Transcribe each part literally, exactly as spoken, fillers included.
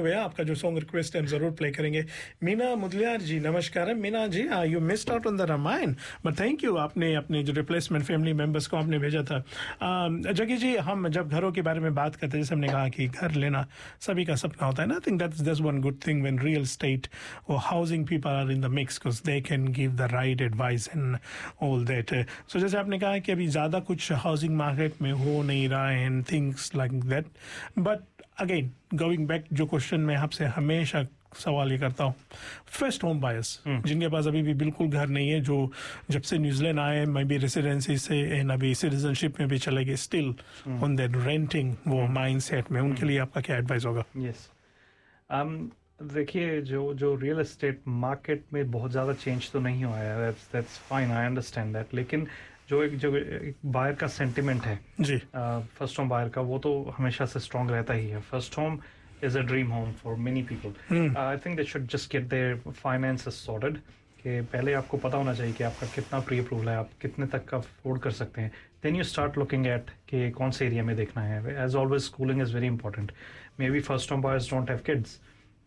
भैया, आपका जो सॉन्ग रिक्वेस्ट है हम जरूर प्ले करेंगे। मीना मुदलियार जी नमस्कार। Meena ji, you missed out on the Ramayan, but thank you, आपने अपने जो रिप्लेसमेंट फैमिली मेंबर्स को आपने भेजा था। जगी जी, हम जब घरों के बारे में बात करते हैं, जैसे हमने कहा कि घर लेना सभी का सपना होता है ना। I think that's that's one good thing when real estate और housing people are in the mix, because they can give the right advice and all that. सो जैसे आपने कहा कि अभी ज़्यादा कुछ हाउसिंग मार्केट में हो नहीं रहा है and things like that, but again going back, जो क्वेश्चन मैं आपसे हमेशा सवाल ये करता हूँ, फर्स्ट होम बायर्स जिनके पास अभी भी बिल्कुल घर नहीं है, जो जब से न्यूजीलैंड आए, मैं भी रेसिडेंसी से एंड अभी सिटीजनशिप में भी चले गए, स्टिल ऑन दैट रेंटिंग वो माइंडसेट में, उनके लिए आपका क्या एडवाइस होगा? यस, देखिए, जो जो रियल एस्टेट मार्केट में बहुत ज़्यादा चेंज तो नहीं हुआ है, that's fine, I understand that, लेकिन जो एक जो एक बायर का सेंटिमेंट है जी, फर्स्ट होम बायर का, वो तो हमेशा से स्ट्रॉन्ग रहता ही है। First home is a dream home for many people. Hmm. Uh, I think they should just get their finances sorted. कि पहले आपको पता होना चाहिए कि आपका कितना प्री अप्रूवल है, आप कितने तक का अफोर्ड कर सकते हैं. Then you start looking at कि कौन से एरिया में देखना है. As always, schooling is very important. Maybe first home buyers don't have kids,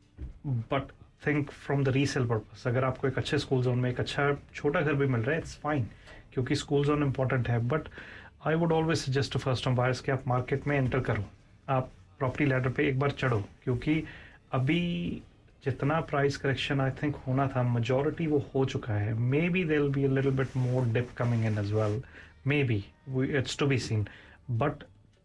but think from the resale purpose. अगर आपको एक अच्छे स्कूल जोन में एक अच्छा छोटा घर भी मिल रहा है, it's fine, क्योंकि स्कूल जोन इम्पोर्टेंट है. But I would always suggest to first home buyers कि आप मार्केट में एंटर करो, आप प्रॉपर्टी लैडर पे एक बार चढ़ो, क्योंकि अभी जितना प्राइस करेक्शन आई थिंक होना था, मेजॉरिटी वो हो चुका है. May be there will be a little bit more dip coming in as well, may be, it's to be seen, but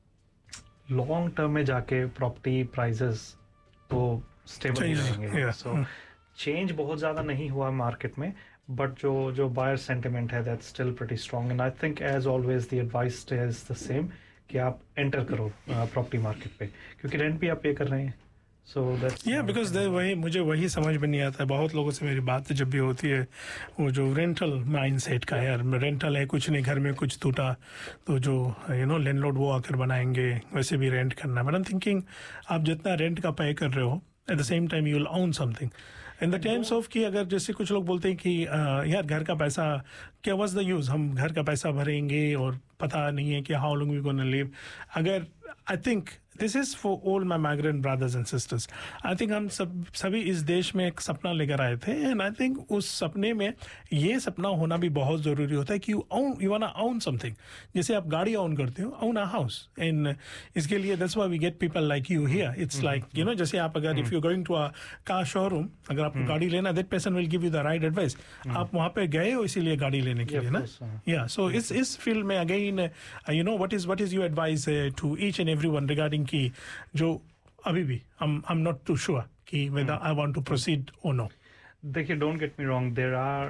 long term में जाके प्रॉपर्टी प्राइसेस तो स्टेबल ही रहेंगे. सो चेंज बहुत ज़्यादा नहीं हुआ मार्केट में, बट जो जो बायर सेंटिमेंट है that's still pretty strong. And I think as always the advice is the same कि आप एंटर करो प्रॉपर्टी uh, मार्केट पे, क्योंकि रेंट भी आप पे कर रहे हैं. सो दैट्स या बिकॉज वही मुझे वही समझ में नहीं आता है. बहुत लोगों से मेरी बात जब भी होती है, वो जो रेंटल माइंडसेट का, यार रेंटल है, कुछ नहीं, घर में कुछ टूटा तो जो यू नो लैंडलॉर्ड वो आकर बनाएंगे, वैसे भी रेंट करना है. बट आई एम थिंकिंग आप जितना रेंट का पे कर रहे हो, at the same time you will own something in the terms of कि अगर जैसे कुछ लोग बोलते हैं कि यार घर का पैसा क्या, वाज द यूज, हम घर का पैसा भरेंगे और पता नहीं है कि how long we gonna live. अगर I think this is for all my migrant brothers and sisters. I think हम सब सभी इस देश में एक सपना लेकर आए थे, एंड आई थिंक उस सपने में ये सपना होना भी बहुत जरूरी होता है कि you own, you want to own something. जैसे आप गाड़ी ओन करते हो, ओन अ हाउस, एंड इसके लिए that's why we get people like you here. It's like you know, जैसे आप अगर if you going to a car showroom, अगर आपको गाड़ी लेना, that person will give you the right advice. आप वहां पे गए हो इसीलिए गाड़ी लेने के लिए ना. या सो इस इस फील्ड में again you know what is what is your advice to each and everyone regarding की जो अभी भी I am not to sure कि whether I want to proceed or no. देखिए, don't get me wrong, there are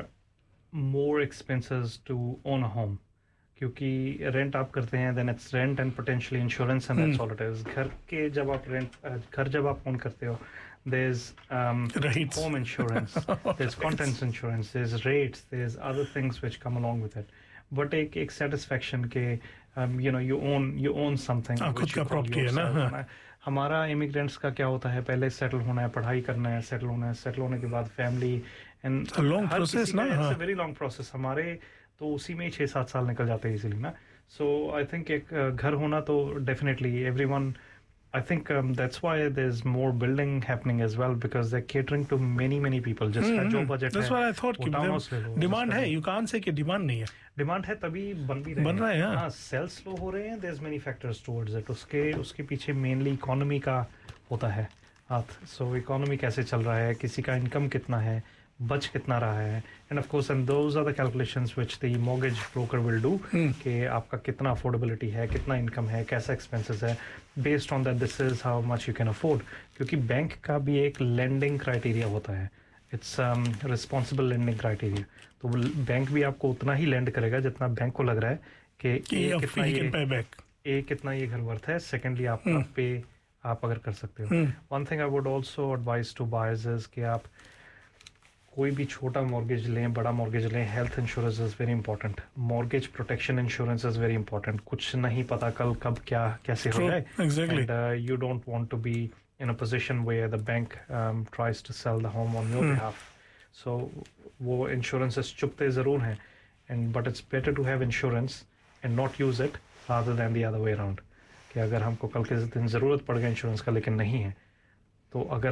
more expenses to own a home, क्योंकि rent आप करते हैं, then it's rent and potentially insurance and that's all it is. घर के जब आप rent घर जब आप ओन करते हो, there's um, Rates. home insurance, there's contents insurance, there's rates, there's other things which come along with it. But एक एक satisfaction के um, you know you own you own something. हाँ, खुद का प्रॉपर्टी है ना. हाँ. हमारा इमिग्रेंट्स का क्या होता है, पहले सेटल होना है, पढ़ाई करना है, सेटल होना है, सेटल होने के बाद फैमिली, एंड लॉन्ग प्रोसेस ना. It's a very long process. हमारे तो उसी में ही छः सात साल निकल जाते हैं इसीलिए ना. सो आई थिंक एक घर होना तो definitely everyone, I think um, that's why there's more building happening as well, because they're catering to many many people. Just mm-hmm. जो budget that's है, what I thought कि demand है, you can't say कि demand नहीं है. Demand है तभी बन भी रहे बन रहा है. हाँ, sales slow हो रहे हैं. There's many factors towards it. उसके उसके पीछे mainly economy का होता है हाथ. So economy कैसे चल रहा है, किसी का income कितना है, बच कितना रहा है, end of course and those are the calculations which the mortgage broker will do, कि आपका कितना अफोर्डेबिलिटी है, कितना इनकम है, कैसा एक्सपेंसेस है. Based on that this is how much you can afford, क्योंकि बैंक का भी एक लेंडिंग क्राइटेरिया होता है. It's responsible lending criteria. तो बैंक भी आपको उतना ही लेंड करेगा जितना बैंक को लग रहा है कि कितना ये ए कितना ये घर वर्थ है. सेकेंडली आपका पे आप अगर कर सकते हो. One thing I would also advise to buyers is कि आप कोई भी छोटा मॉर्गेज लें, बड़ा मॉर्गेज लें, health insurance is very important. Mortgage protection insurance is very important. कुछ नहीं पता कल कब क्या कैसे हो जाए, and you don't want to be in a position where the bank um, tries to sell the home on your hmm. behalf. So वो insurances चुपते ज़रूर हैं, and but it's better to have insurance and not use it rather than the other way around. कि अगर हमको कल के दिन ज़रूरत पड़ गई इंश्योरेंस का लेकिन नहीं है, तो अगर